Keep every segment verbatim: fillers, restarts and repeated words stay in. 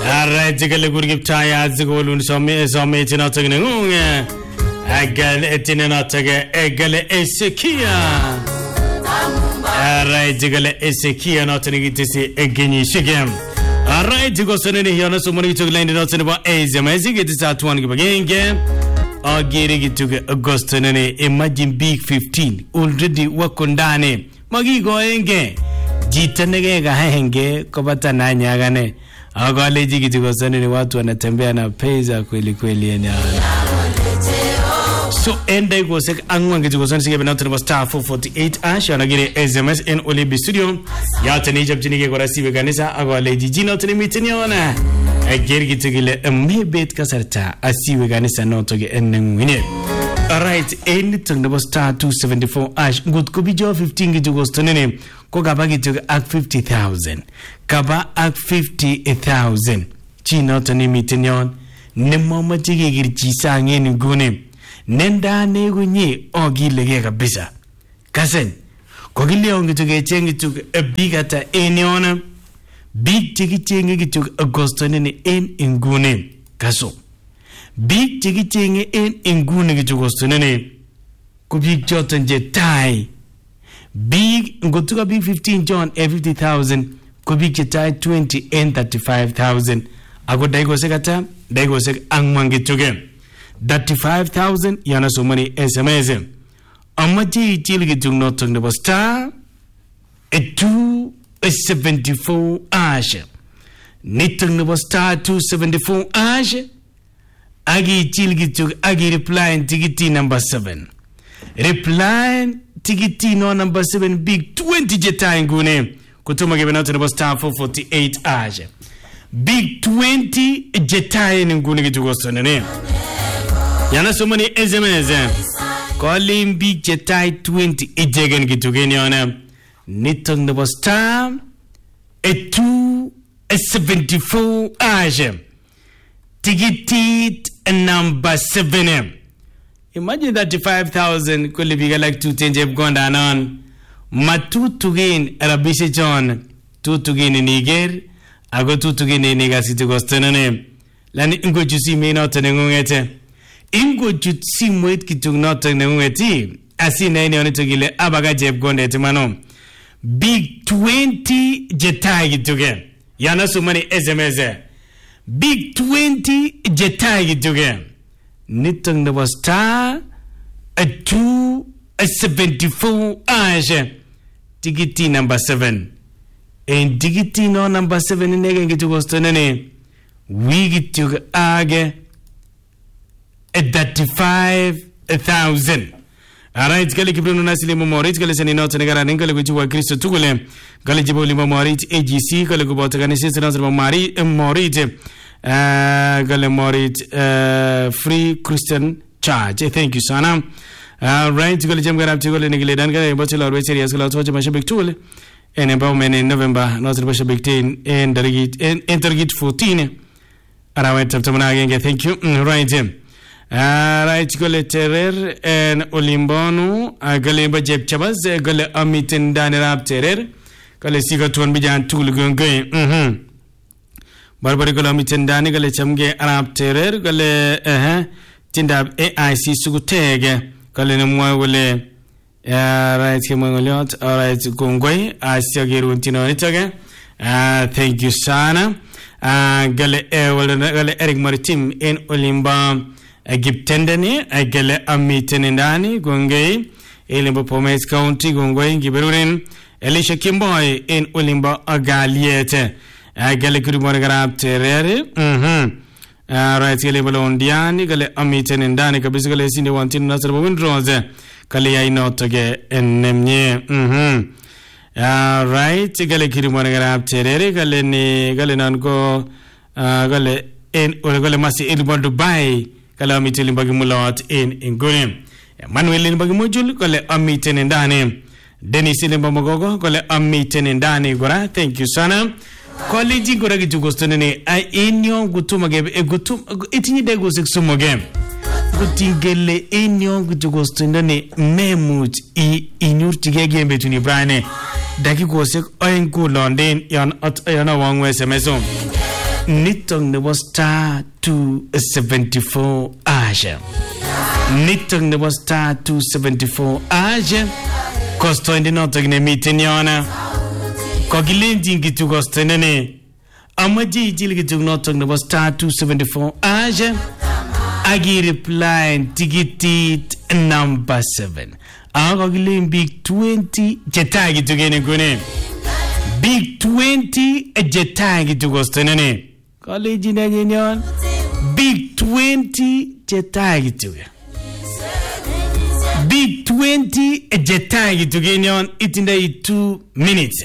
Alright, gale gurgip taya zigolun some some tinatok ngunga. Agale tinanatage egale esekia. Alright, gale esekia not nigitisi egeni shigem. Alright, go sonene hiana so money to land not about ezamazing it is at one game. Or getting it to Augusto nene imagine big fifteen already wakondane. Magi go enge. Jitanege gahenge kobata nanya gane. Agale jiki tuko sana ni watu wanatembea na pesa kweli kweli yani. So ende go sek angwangi tuko sana sige benatu na star four forty-eight ash anagire S M S in Olibi studio. Ya tani jabjini ke korasi veganisa agale jiji no tani mitini ona. Agere gitu gile mebet kasarta asi veganisa no toge ennengwine. Alright, any tung the star two seventy-four ash good could be jo fifteen gitu go stonene. Ko gaba gitu ak fifty thousand. Kaba ak fifty thousand. Chino tani mitinyon. Ne mama chige girchi sange ni gune. Nenda ne gunye ogi lege kabisa. Kasen. Ko gile ongi tuge chengi tuge a big ata eniona. Big chigi chengi gitu Augusto nene en ingune. Kaso. Big chigi chengi en ingune gitu Augusto nene. Ko big jotan je tai. Big go to big fifteen John a fifty thousand could be chetai twenty and thirty-five thousand. I go daigo segata, daigo seg angmangi toge. Thirty-five thousand yana so money S M S. Amaji tilgi to not on the star a two a seventy-four ash. Nitung the star two seventy-four ash. Agi tilgi to agi replying tigiti number seven. Replying Tigiti no number seven big twenty jeta ngune kutuma gebe not number star four forty-eight aje big twenty jeta ngune gitugosto nene yana so many S M S calling big jeta twenty ejegen gitugeni ona nitong number star a two a seventy-four aje Tigiti number seven. Imagine thirty-five thousand could be like two ten jeb gonda non. Ma two to gain Arabisi John, two to gain in Niger, I go two to gain in Niger City Gostonane. Lani ingo you see me not an engete. Ingo you see wait to not an engeti. I see any on it to gile abaga jeb gonda timano. Big twenty jetai together. Yana so many S M S. Big twenty jetai together. Nitong the was star a two a seventy-four ash Tigiti number seven and Tigiti no number seven in again to was tonene we get to age a thirty-five thousand. Alright, Gally Kibruno Nasili Momorit, Gallisani not and Garangal, which were Christo Tugule, Gallijiboli Momorit, A G C, Gallicobotaganisis, and Mari Morit. Uh, Galemorit uh, Free Christian Church. Thank you, Sana. Uh, right, to go to Jam Garab to go to Nigilan, Bachelor, which is a lot of Mashabik tool and empowerment in November, not the Mashabik ten and the Intergate fourteen. Around Tamanagan, thank you. Right, Jim. Right, go to Terrer and Olimbono, Galemba Jeb Chabas, Gale Amitin Danarab Terrer, Galesiga to one Bijan Tool Gunga. Mm-hmm. Barbari gala mitendani gale chamge arab terer gale eh tindab A I C sugutege gale nemwa wale right kemangoliot alright gongoi asiageru tino nitage ah thank you sana ah gale e wale gale Eric Maritim in Olimba Giptendani gale amitendani gongei Elimba Pomes County gongoi giberurin Elisha Kimboy in Olimba Agaliete Gale kuri garab terere mhm right gale balondiani gale amiten ndani kabisa gale sinde wantin nasar bo windrose kale yai notoge ennemye mhm right gale kuri garab terere gale ni gale nan ko gale en gale masi ilbo Dubai gale amiten bagi mulawat en ingone Manuel bagi mojul gale amiten ndani Denis Limba Mogogo gale amiten ndani gora thank you sana College gora gitu gostone ai enyo gutuma gebe e gutum itinyi de go seksumo game gutingele enyo gitu gostone ne memut i inyurti gege betuni brane daki go sek oyen ku London yan at yana wangwe semeso nitong nebo star two seventy-four aje. Nitong nebo star two seventy-four aje. Kosto indi notok ne miten yana. Kogilenjin kitu kosto nene. Amaji ijil kitu notok nebo star two seventy-four aje. Agi reply tikitit number seven. Ako gilen big twenty jetagi tugene kune. Big twenty jetagi tugosto nene. College na ganyan. Big twenty jetagi tuge. Big twenty jetagi tugenyan itinda two minutes.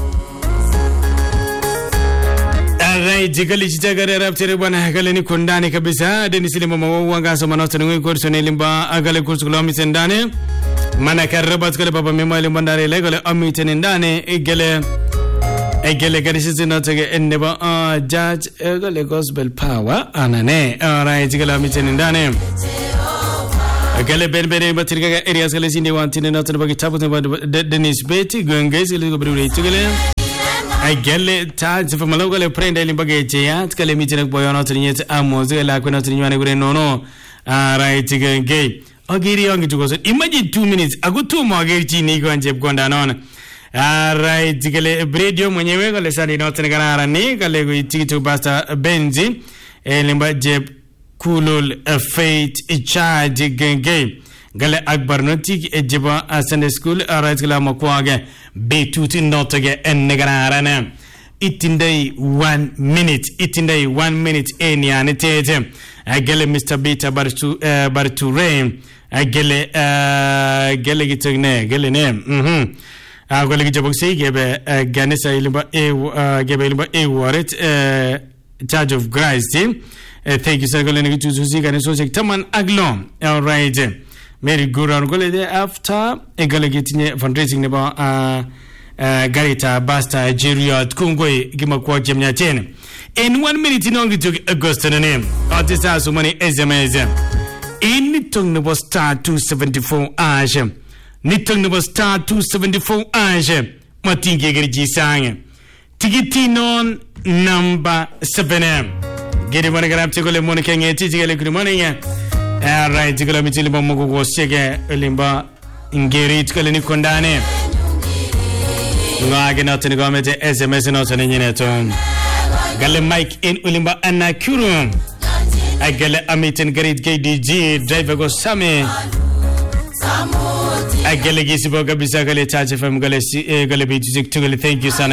Alright, jikali chichagare raptere bwana kale ni kondani kabisa. Deni sile mama wanga so manoto ni kurso ne limba agale kurso kula misendane. Mana karabat kale papa mema limba ndare le kale amitene ndane igele igele kadisi no tage enneba ah judge kale gospel power anane. Alright, jikali amitene ndane. Agale berbere batirga areas kale sinde wantine no tane bagi tabu Dennis Betty gongez kale go bru itugele. Agale taj from local prende limbaga ya kale mitene boyo no tane yet amoze la ko no tane nyane gure no no. Alright, gay. Ogiri yongi tukoso. Imagine two minutes. Agutu mwagiri chini kwa njep konda nona. Alright. Kale bredio mwenyewe kale sani notene kanara ni. Kale kuitiki tu basta Benzi. E limba jep kulul faith charge genge. Kale akbar notiki e jeba Sunday school. Alright kala makwage. Betuti notage enne kanara na. Itindai one minute. Itindai one minute eni anitete. Agele Mister Beta Bartu Bartu Rain. Agele gele gitogne gele ne. Mhm. Agele gijaboksi gebe ganesa ilimba e gebe ilimba e waret charge of Christ. Thank you sir gele ne gijuzi ganeso sek taman aglom. All right. Mary Gura gele de after gele gitinye fundraising ne ba garita basta Jeriot Kungoi gima kwa jemnya chene. In one minute in only took Augusta name. Artist has so many S M S. In Nitung nebo star two seventy-four Aje. Nitung nebo star two seventy-four Aje. Matingi geriji sang. Tigiti non number seven. Gedi mana garap chikole monika ngeti chikole kuri monika. Alright, chikole michili ba mogo go sege limba ingeri chikole ni kondane. Nga gena tini gomete S M S no tani nyine to. Gale Mike in ulimba anakuru. Agale amitin garit K D G driver go same. Agale gisibo kabisa gale charge fam gale gale bitu tugale. Thank you sana.